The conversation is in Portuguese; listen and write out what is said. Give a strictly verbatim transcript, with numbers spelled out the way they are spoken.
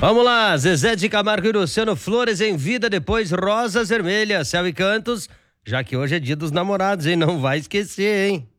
Vamos lá, Zezé de Camargo e Luciano, Flores em Vida, depois Rosas Vermelhas, Céu e Cantos, já que hoje é dia dos namorados, hein? Não vai esquecer, hein?